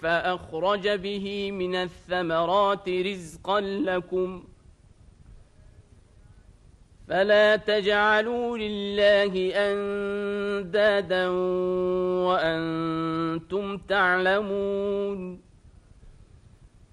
فأخرج به من الثمرات رزقا لكم فلا تجعلوا لله أندادا وأنتم تعلمون